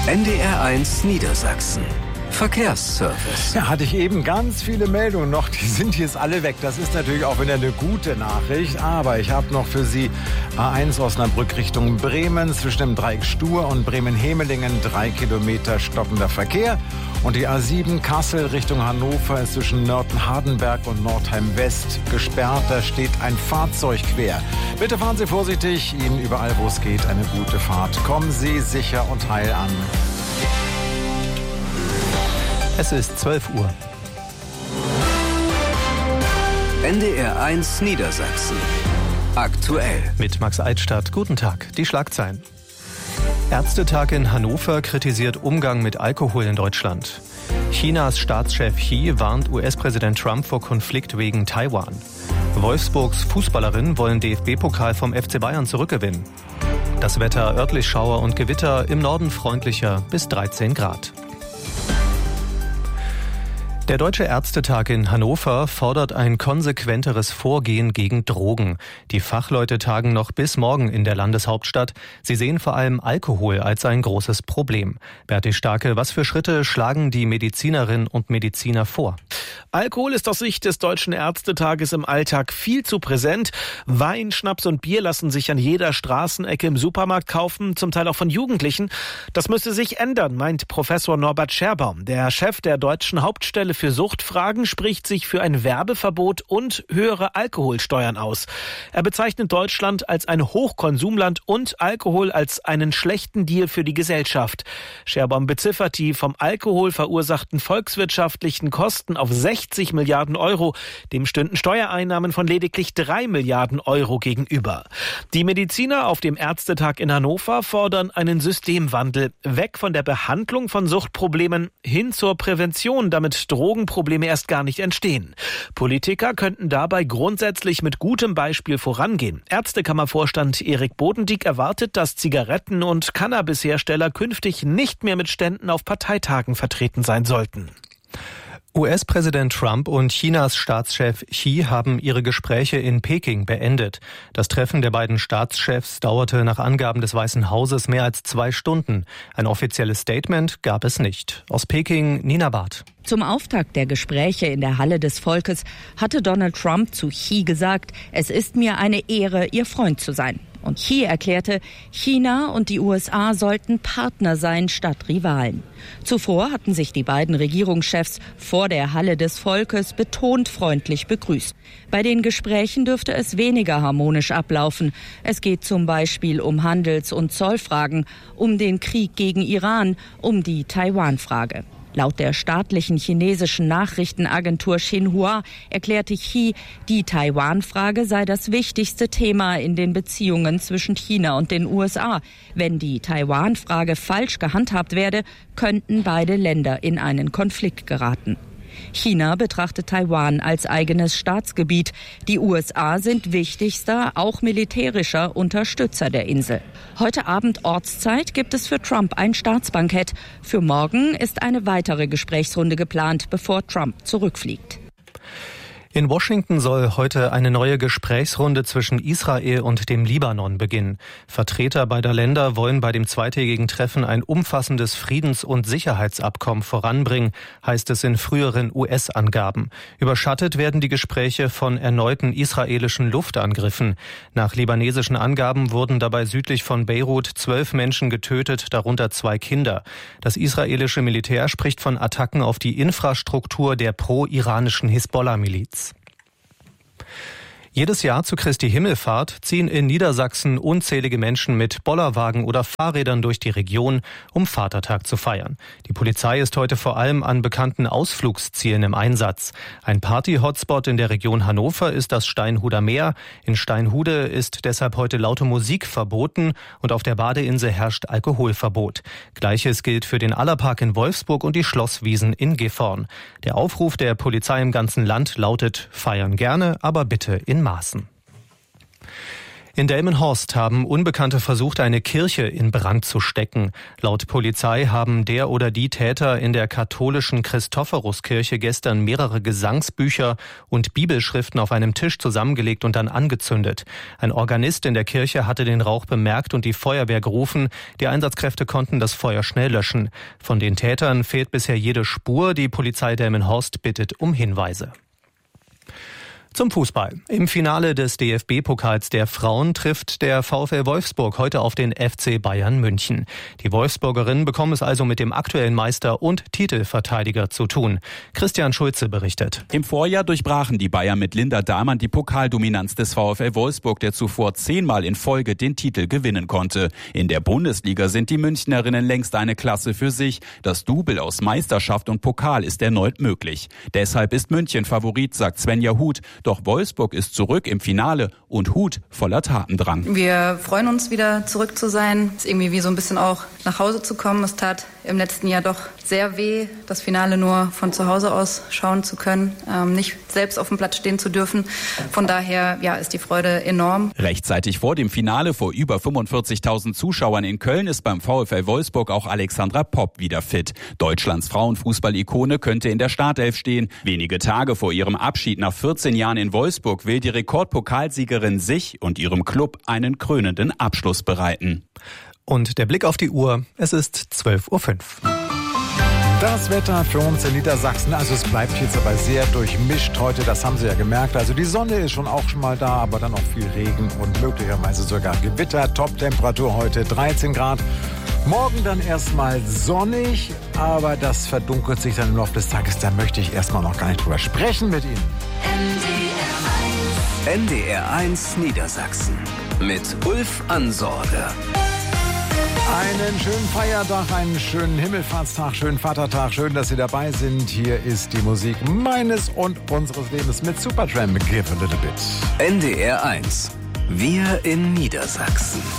NDR1 Niedersachsen. Verkehrsservice. Ja, hatte ich eben ganz viele Meldungen noch, die sind jetzt alle weg. Das ist natürlich auch wieder eine gute Nachricht, aber ich habe noch für Sie A1 Osnabrück Richtung Bremen, zwischen dem Dreieck Stur und Bremen-Hemelingen 3 Kilometer stockender Verkehr. Und die A7 Kassel Richtung Hannover ist zwischen Nörten-Hardenberg und Nordheim-West gesperrt. Da steht ein Fahrzeug quer. Bitte fahren Sie vorsichtig, Ihnen überall, wo es geht, eine gute Fahrt. Kommen Sie sicher und heil an. Es ist 12 Uhr. NDR1 Niedersachsen. Aktuell. Mit Max Eitstadt. Guten Tag. Die Schlagzeilen. Ärztetag in Hannover kritisiert Umgang mit Alkohol in Deutschland. Chinas Staatschef Xi warnt US-Präsident Trump vor Konflikt wegen Taiwan. Wolfsburgs Fußballerinnen wollen DFB-Pokal vom FC Bayern zurückgewinnen. Das Wetter: örtlich Schauer und Gewitter, im Norden freundlicher bis 13 Grad. Der Deutsche Ärztetag in Hannover fordert ein konsequenteres Vorgehen gegen Drogen. Die Fachleute tagen noch bis morgen in der Landeshauptstadt. Sie sehen vor allem Alkohol als ein großes Problem. Berti Starke, was für Schritte schlagen die Medizinerinnen und Mediziner vor? Alkohol ist aus Sicht des Deutschen Ärztetages im Alltag viel zu präsent. Wein, Schnaps und Bier lassen sich an jeder Straßenecke im Supermarkt kaufen, zum Teil auch von Jugendlichen. Das müsse sich ändern, meint Professor Norbert Scherbaum. Der Chef der Deutschen Hauptstelle für Suchtfragen spricht sich für ein Werbeverbot und höhere Alkoholsteuern aus. Er bezeichnet Deutschland als ein Hochkonsumland und Alkohol als einen schlechten Deal für die Gesellschaft. Scherbaum beziffert die vom Alkohol verursachten volkswirtschaftlichen Kosten auf 60 Milliarden Euro. Dem stünden Steuereinnahmen von lediglich 3 Milliarden Euro gegenüber. Die Mediziner auf dem Ärztetag in Hannover fordern einen Systemwandel. Weg von der Behandlung von Suchtproblemen hin zur Prävention, damit Drogenprobleme erst gar nicht entstehen. Politiker könnten dabei grundsätzlich mit gutem Beispiel vorangehen. Ärztekammervorstand Erik Bodendieck erwartet, dass Zigaretten- und Cannabishersteller künftig nicht mehr mit Ständen auf Parteitagen vertreten sein sollten. US-Präsident Trump und Chinas Staatschef Xi haben ihre Gespräche in Peking beendet. Das Treffen der beiden Staatschefs dauerte nach Angaben des Weißen Hauses mehr als 2 Stunden. Ein offizielles Statement gab es nicht. Aus Peking, Nina Barth. Zum Auftakt der Gespräche in der Halle des Volkes hatte Donald Trump zu Xi gesagt, es ist mir eine Ehre, Ihr Freund zu sein. Und Xi erklärte, China und die USA sollten Partner sein statt Rivalen. Zuvor hatten sich die beiden Regierungschefs vor der Halle des Volkes betont freundlich begrüßt. Bei den Gesprächen dürfte es weniger harmonisch ablaufen. Es geht zum Beispiel um Handels- und Zollfragen, um den Krieg gegen Iran, um die Taiwan-Frage. Laut der staatlichen chinesischen Nachrichtenagentur Xinhua erklärte Xi, die Taiwan-Frage sei das wichtigste Thema in den Beziehungen zwischen China und den USA. Wenn die Taiwan-Frage falsch gehandhabt werde, könnten beide Länder in einen Konflikt geraten. China betrachtet Taiwan als eigenes Staatsgebiet. Die USA sind wichtigster, auch militärischer Unterstützer der Insel. Heute Abend Ortszeit gibt es für Trump ein Staatsbankett. Für morgen ist eine weitere Gesprächsrunde geplant, bevor Trump zurückfliegt. In Washington soll heute eine neue Gesprächsrunde zwischen Israel und dem Libanon beginnen. Vertreter beider Länder wollen bei dem zweitägigen Treffen ein umfassendes Friedens- und Sicherheitsabkommen voranbringen, heißt es in früheren US-Angaben. Überschattet werden die Gespräche von erneuten israelischen Luftangriffen. Nach libanesischen Angaben wurden dabei südlich von Beirut 12 Menschen getötet, darunter 2 Kinder. Das israelische Militär spricht von Attacken auf die Infrastruktur der pro-iranischen Hisbollah-Miliz. Jedes Jahr zu Christi Himmelfahrt ziehen in Niedersachsen unzählige Menschen mit Bollerwagen oder Fahrrädern durch die Region, um Vatertag zu feiern. Die Polizei ist heute vor allem an bekannten Ausflugszielen im Einsatz. Ein Party-Hotspot in der Region Hannover ist das Steinhuder Meer. In Steinhude ist deshalb heute laute Musik verboten und auf der Badeinsel herrscht Alkoholverbot. Gleiches gilt für den Allerpark in Wolfsburg und die Schlosswiesen in Gifhorn. Der Aufruf der Polizei im ganzen Land lautet: Feiern gerne, aber bitte in Maßen. In Delmenhorst haben Unbekannte versucht, eine Kirche in Brand zu stecken. Laut Polizei haben der oder die Täter in der katholischen Christophoruskirche gestern mehrere Gesangsbücher und Bibelschriften auf einem Tisch zusammengelegt und dann angezündet. Ein Organist in der Kirche hatte den Rauch bemerkt und die Feuerwehr gerufen. Die Einsatzkräfte konnten das Feuer schnell löschen. Von den Tätern fehlt bisher jede Spur. Die Polizei Delmenhorst bittet um Hinweise. Zum Fußball. Im Finale des DFB-Pokals der Frauen trifft der VfL Wolfsburg heute auf den FC Bayern München. Die Wolfsburgerinnen bekommen es also mit dem aktuellen Meister und Titelverteidiger zu tun. Christian Schulze berichtet. Im Vorjahr durchbrachen die Bayern mit Linda Dahlmann die Pokaldominanz des VfL Wolfsburg, der zuvor 10-mal in Folge den Titel gewinnen konnte. In der Bundesliga sind die Münchnerinnen längst eine Klasse für sich. Das Double aus Meisterschaft und Pokal ist erneut möglich. Deshalb ist München Favorit, sagt Svenja Huth. Doch Wolfsburg ist zurück im Finale und Huth voller Tatendrang. Wir freuen uns, wieder zurück zu sein. Es ist irgendwie wie so ein bisschen auch nach Hause zu kommen. Es tat im letzten Jahr doch sehr weh, das Finale nur von zu Hause aus schauen zu können, nicht selbst auf dem Platz stehen zu dürfen. Von daher ist die Freude enorm. Rechtzeitig vor dem Finale vor über 45.000 Zuschauern in Köln ist beim VfL Wolfsburg auch Alexandra Popp wieder fit. Deutschlands Frauenfußball-Ikone könnte in der Startelf stehen. Wenige Tage vor ihrem Abschied nach 14 Jahren in Wolfsburg will die Rekordpokalsiegerin sich und ihrem Club einen krönenden Abschluss bereiten. Und der Blick auf die Uhr, es ist 12:05 Uhr. Das Wetter für uns in Niedersachsen, also es bleibt jetzt aber sehr durchmischt heute, das haben Sie ja gemerkt. Also die Sonne ist schon mal da, aber dann auch viel Regen und möglicherweise sogar Gewitter. Top-Temperatur heute 13 Grad. Morgen dann erstmal sonnig, aber das verdunkelt sich dann im Laufe des Tages. Da möchte ich erstmal noch gar nicht drüber sprechen mit Ihnen. NDR1 Niedersachsen mit Ulf Ansorge. Einen schönen Feiertag, einen schönen Himmelfahrtstag, schönen Vatertag. Schön, dass Sie dabei sind. Hier ist die Musik meines und unseres Lebens mit Supertramp. Give a little bit. NDR1. Wir in Niedersachsen.